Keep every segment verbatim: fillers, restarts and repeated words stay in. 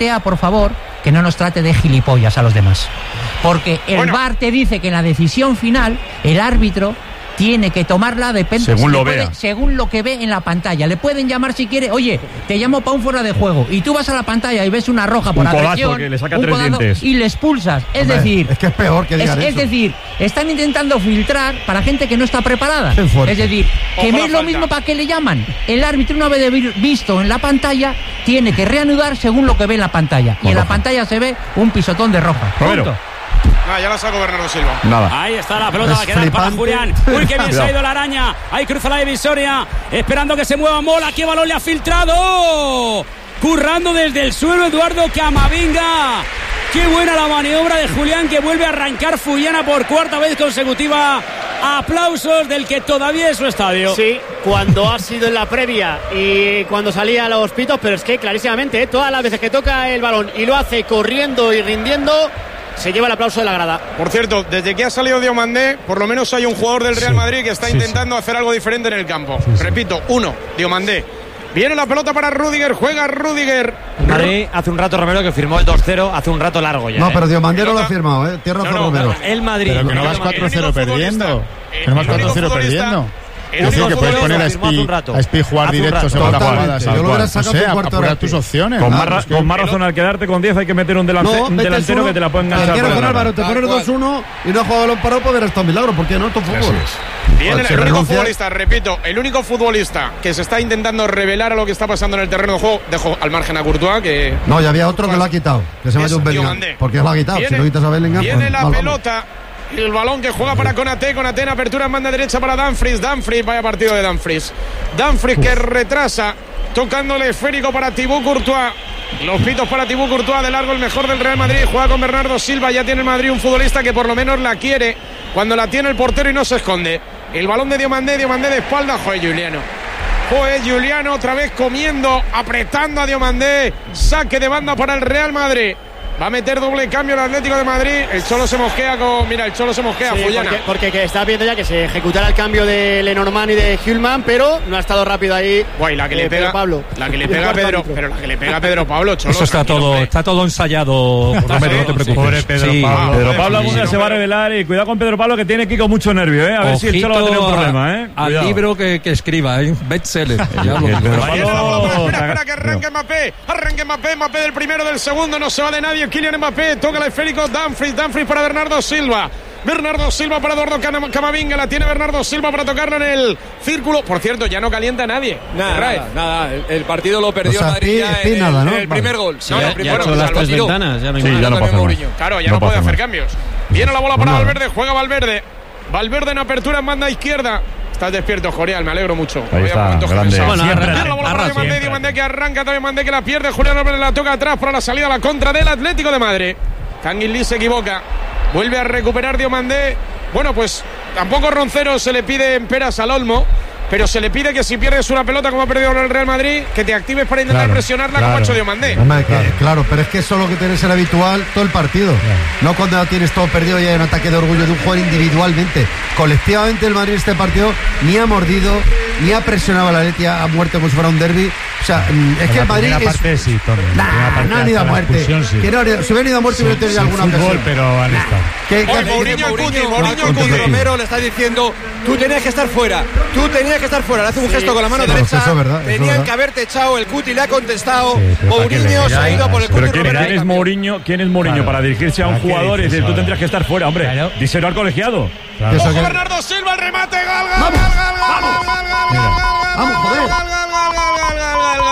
por favor, que no nos trate de gilipollas a los demás. Porque el bueno. V A R te dice que en la decisión final el árbitro tiene que tomarla depende según si lo puede, vea. según lo que ve en la pantalla. Le pueden llamar si quiere, oye, te llamo para un fuera de juego, y tú vas a la pantalla y ves una roja por un codazo agresión, que le saca un tres codazo, dientes. y le expulsas. Es Hombre, decir, es que es peor que digan es, es eso. decir, están intentando filtrar para gente que no está preparada. Qué fuerte. Es decir, que Ojo no la es lo falta. mismo para qué le llaman. El árbitro, una vez de vi- visto en la pantalla, tiene que reanudar según lo que ve en la pantalla. Y en la pantalla se ve un pisotón de roja. Romero. Punto. Ah, ya la saco Bernardo Silva. Nada. Ahí está la pelota, Es va a quedar para flipante. Julián. Uy, qué bien se ha Cuidado. ido la araña. Ahí cruza la divisoria, esperando que se mueva Mola. ¡Qué balón le ha filtrado! Currando desde el suelo Eduardo Camavinga. Qué buena la maniobra de Julián, que vuelve a arrancar Fullana por cuarta vez consecutiva. Aplausos del que todavía es su estadio. Sí, cuando ha sido en la previa y cuando salía a los pitos, pero es que clarísimamente, ¿eh? Todas las veces que toca el balón y lo hace corriendo y rindiendo, se lleva el aplauso de la grada. Por cierto, desde que ha salido Diomandé, por lo menos hay un jugador del Real Sí, Madrid que está sí, intentando hacer algo diferente en el campo. Sí, sí. Repito, uno, Diomandé. Viene la pelota para Rüdiger, juega Rüdiger. Madrid hace un rato, Romero, que firmó el dos cero, hace un rato largo ya. No, ¿eh? pero Diomandé no lo Pelota- ha firmado, ¿eh? Tierra razón, No, no, Romero. El Madrid. Pero que no el vas Madrid. cuatro cero El único perdiendo. futbolista- Que no vas el único cuatro cero futbolista- perdiendo. el Es decir, único que puedes futbolista- poner a lo firmó hace un rato. Spi, a Spi jugar Hace un directo rato. según la Totalmente. jugada. Yo tal lo hubiera cual. sacado O sea, con cuarto apurar gratis. tus opciones. Con, ¿no? más, ra- Es que- con más razón, al quedarte con diez hay que meter un, delante, No, un metes delantero uno, que te la pueda enganchar. Cualquiera por con la Álvaro, te nada. pones dos uno y no ha jugado balón parado, pues verás un milagro. ¿Por qué no? Esto es fútbol. Viene Pues el se único renuncia. futbolista, repito, el único futbolista que se está intentando revelar a lo que está pasando en el terreno de juego, dejo al margen a Courtois, que No, ya había otro que lo ha quitado, que se llama Es John Bellingham. Diomandé. Porque lo ha quitado. Viene- Si lo quitas a Bellingham, Viene pues la mal vamos. pelota y el balón que juega para Konaté. Konaté en apertura en banda derecha para Dumfries. Dumfries, vaya partido de Dumfries. Dumfries que retrasa, tocándole esférico para Thibaut Courtois. Los pitos para Thibaut Courtois, de largo el mejor del Real Madrid. Juega con Bernardo Silva. Ya tiene el Madrid un futbolista que por lo menos la quiere cuando la tiene el portero y no se esconde. El balón de Diomandé, Diomandé de espalda. Joder, Juliano. Joder, Juliano otra vez comiendo, apretando a Diomandé. Saque de banda para el Real Madrid. Va a meter doble cambio el Atlético de Madrid. El Cholo se mosquea con... Mira, el Cholo se mosquea, Sí, Fullana. porque, porque que está viendo ya que se ejecutara el cambio de Lenormand y de Hülman, pero no ha estado rápido ahí. Guay, la que eh, le Pedro pega Pablo. La que le El pega a cuarto Pedro, árbitro. pero la que le pega a Pedro Pablo, Cholo. Eso está tranquilo, todo, hombre. está todo ensayado. Romero, no te preocupes. Pobre Pedro Sí. Pablo. Pedro Joder, Pablo algún sí, día no, se va a pero- revelar y cuidado con Pedro Pablo que tiene Kiko mucho nervio, ¿eh? A ver si el Cholo va a tener un Ojito problema, ¿eh? al Cuidado. libro que, que escriba, ¿eh? Bestseller. Ya lo- Pedro Ahí está la bola, Pablo. espera, espera, que arranque Mbappé. Arranque Mbappé, Mbappé del primero, del segundo, no se va de nadie. Kylian Mbappé, toca el esférico, Dumfries, Dumfries para Bernardo Silva. Bernardo Silva para Eduardo Cam- Camavinga, la tiene Bernardo Silva para tocarla en el círculo. Por cierto, ya no calienta a nadie. Nada, Raez. nada, nada. El, el partido lo perdió O sea, Madrid Pi- ya Pi en, el, nada, ¿no? en el primer Vale. gol. Sí, no, ya, no, ya primero, ha hecho pues, las al tres batido. ventanas, ya no hay Sí, más. ya no También puede hacer Mourinho. más. Claro, ya No no, puede puede hacer hacer cambios. Viene la bola para Bueno. Valverde, juega Valverde. Valverde en apertura en banda izquierda. Estás despierto, Jorial, me alegro mucho. Ahí Había está, momentos que grande. pensaba. Bueno, Siempre. arra- Viene la bola para arra- Diomandé, Diomandé que arranca, también Mandé que la pierde. Julián Álvarez la toca atrás para la salida a la contra del Atlético de Madrid. Kangin Lee se equivoca. Vuelve a recuperar Diomandé. Bueno, pues tampoco Roncero se le pide en peras al Olmo, pero se le pide que si pierdes una pelota como ha perdido el Real Madrid, que te actives para intentar Claro, presionarla como claro. ha hecho Diomandé. Hombre, que- claro, pero es que eso es lo que tiene que ser habitual todo el partido. No cuando ya tienes todo perdido y hay un ataque de orgullo de un jugador individualmente. Colectivamente el Madrid en este partido ni ha mordido, ni ha presionado a la Atleti, ha muerto como si fuera un derbi. O sea, mm, es En que la el Madrid primera es... parte sí, Tony. En la primera Nah, parte no han ido a hasta la muerte. expulsión, sí. Que no han ido- si hubieran ido a muerte hubiera tenido Sin alguna fútbol, ocasión. pero han estado. ¿Qué- qué Hoy hace? Mourinho al Cuti, Mourinho al Cuti Cuti. Romero le está diciendo, tú tenías que estar fuera, tú tenías que estar fuera. Le hace un gesto con la mano sí, derecha. eso es verdad, eso es Tenían verdad. que haberte echado. El Cuti le ha contestado. Sí, pero ¿para qué Mourinho le- se ha ido por el Pero Cuti Pero ¿quién, Romero. quién es Mourinho? ¿Quién es Mourinho Claro. para dirigirse a un ¿Para qué jugador y dices decir tú ahora? tendrías que estar fuera? Hombre, Claro. díselo al colegiado. Claro. Eso Ojo que- Bernardo Silva, el remate, gol, gol, Vamos, gol, gol, gol, gol, gol, gol, Mira. gol, gol, Vamos, gol, joder. gol, gol, gol, gol, gol,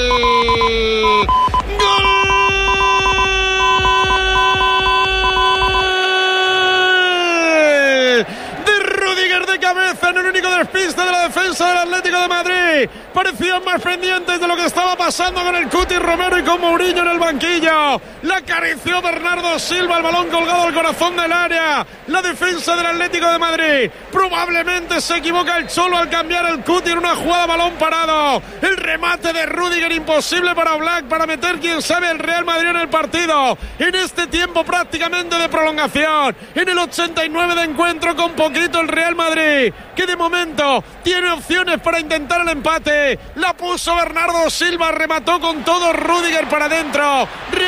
gol, gol. Gol de Rüdiger de cabeza en el único despiste de la defensa del Atlético de Madrid. Parecían más pendientes de lo que estaba pasando con el Cuti Romero y con Mourinho en el banquillo. La acarició Bernardo Silva, el balón colgado al corazón del área. La defensa del Atlético de Madrid. Probablemente se equivoca el Cholo al cambiar el Cuti en una jugada balón parado. El remate de Rüdiger imposible para Black, para meter quién sabe el Real Madrid en el partido. En este tiempo prácticamente de prolongación. En el ochenta y nueve de encuentro con poquito el Real Madrid, que de momento momento tiene opciones para intentar el empate. La puso Bernardo Silva, remató con todo Rüdiger para adentro.